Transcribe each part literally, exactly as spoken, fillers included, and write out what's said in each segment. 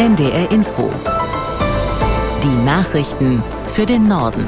N D R Info. Die Nachrichten für den Norden.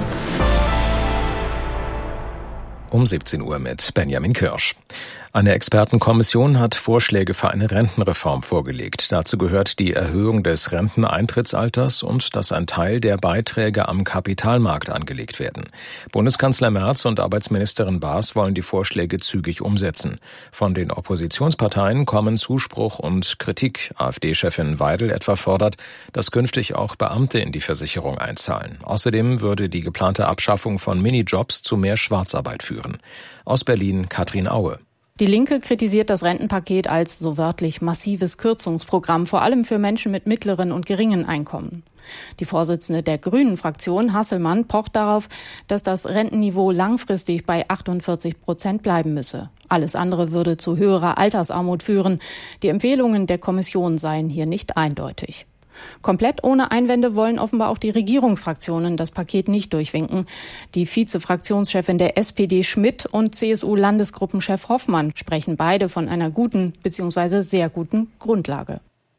Um siebzehn Uhr mit Benjamin Kirsch. Eine Expertenkommission hat Vorschläge für eine Rentenreform vorgelegt. Dazu gehört die Erhöhung des Renteneintrittsalters und dass ein Teil der Beiträge am Kapitalmarkt angelegt werden. Bundeskanzler Merz und Arbeitsministerin Baas wollen die Vorschläge zügig umsetzen. Von den Oppositionsparteien kommen Zuspruch und Kritik. AfD-Chefin Weidel etwa fordert, dass künftig auch Beamte in die Versicherung einzahlen. Außerdem würde die geplante Abschaffung von Minijobs zu mehr Schwarzarbeit führen. Aus Berlin Katrin Aue. Die Linke kritisiert das Rentenpaket als so wörtlich massives Kürzungsprogramm, vor allem für Menschen mit mittleren und geringen Einkommen. Die Vorsitzende der Grünen-Fraktion, Hasselmann, pocht darauf, dass das Rentenniveau langfristig bei achtundvierzig Prozent bleiben müsse. Alles andere würde zu höherer Altersarmut führen. Die Empfehlungen der Kommission seien hier nicht eindeutig. Komplett ohne Einwände wollen offenbar auch die Regierungsfraktionen das Paket nicht durchwinken. Die Vize-Fraktionschefin der S P D Schmidt und C S U-Landesgruppenchef Hoffmann sprechen beide von einer guten bzw. sehr guten Grundlage.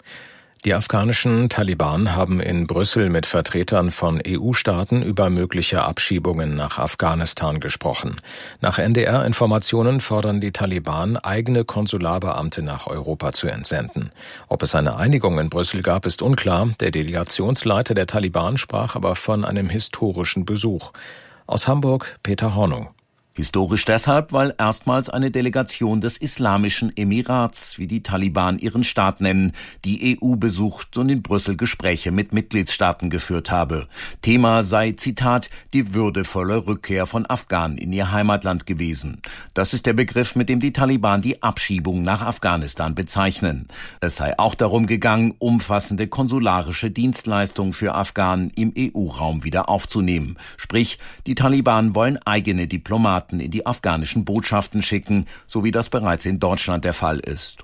Die afghanischen Taliban haben in Brüssel mit Vertretern von E U-Staaten über mögliche Abschiebungen nach Afghanistan gesprochen. Nach N D R-Informationen fordern die Taliban, eigene Konsularbeamte nach Europa zu entsenden. Ob es eine Einigung in Brüssel gab, ist unklar. Der Delegationsleiter der Taliban sprach aber von einem historischen Besuch. Aus Hamburg Peter Hornung. Historisch deshalb, weil erstmals eine Delegation des Islamischen Emirats, wie die Taliban ihren Staat nennen, die E U besucht und in Brüssel Gespräche mit Mitgliedstaaten geführt habe. Thema sei, Zitat, die würdevolle Rückkehr von Afghanen in ihr Heimatland gewesen. Das ist der Begriff, mit dem die Taliban die Abschiebung nach Afghanistan bezeichnen. Es sei auch darum gegangen, umfassende konsularische Dienstleistungen für Afghanen im E U-Raum wieder aufzunehmen. Sprich, die Taliban wollen eigene Diplomaten in die afghanischen Botschaften schicken, so wie das bereits in Deutschland der Fall ist.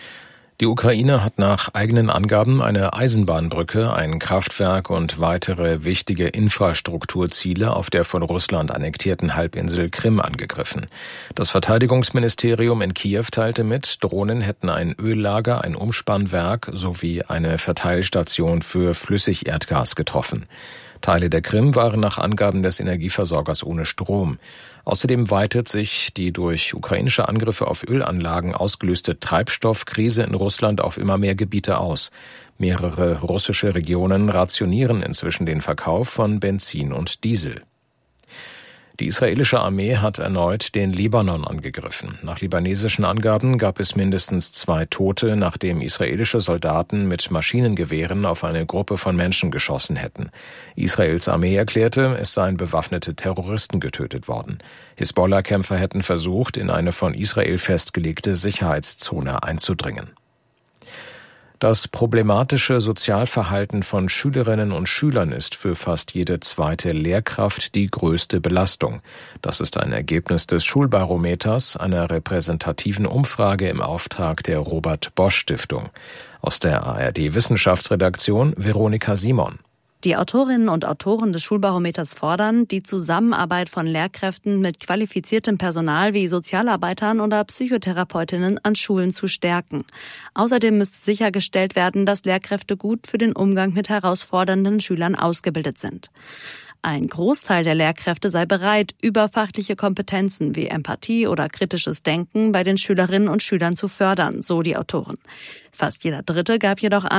Die Ukraine hat nach eigenen Angaben eine Eisenbahnbrücke, ein Kraftwerk und weitere wichtige Infrastrukturziele auf der von Russland annektierten Halbinsel Krim angegriffen. Das Verteidigungsministerium in Kiew teilte mit, Drohnen hätten ein Öllager, ein Umspannwerk sowie eine Verteilstation für Flüssigerdgas getroffen. Teile der Krim waren nach Angaben des Energieversorgers ohne Strom. Außerdem weitet sich die durch ukrainische Angriffe auf Ölanlagen ausgelöste Treibstoffkrise in Russland auf immer mehr Gebiete aus. Mehrere russische Regionen rationieren inzwischen den Verkauf von Benzin und Diesel. Die israelische Armee hat erneut den Libanon angegriffen. Nach libanesischen Angaben gab es mindestens zwei Tote, nachdem israelische Soldaten mit Maschinengewehren auf eine Gruppe von Menschen geschossen hätten. Israels Armee erklärte, es seien bewaffnete Terroristen getötet worden. Hisbollah-Kämpfer hätten versucht, in eine von Israel festgelegte Sicherheitszone einzudringen. Das problematische Sozialverhalten von Schülerinnen und Schülern ist für fast jede zweite Lehrkraft die größte Belastung. Das ist ein Ergebnis des Schulbarometers, einer repräsentativen Umfrage im Auftrag der Robert-Bosch-Stiftung. Aus der A R D-Wissenschaftsredaktion Veronika Simon. Die Autorinnen und Autoren des Schulbarometers fordern, die Zusammenarbeit von Lehrkräften mit qualifiziertem Personal wie Sozialarbeitern oder Psychotherapeutinnen an Schulen zu stärken. Außerdem müsste sichergestellt werden, dass Lehrkräfte gut für den Umgang mit herausfordernden Schülern ausgebildet sind. Ein Großteil der Lehrkräfte sei bereit, überfachliche Kompetenzen wie Empathie oder kritisches Denken bei den Schülerinnen und Schülern zu fördern, so die Autoren. Fast jeder Dritte gab jedoch an,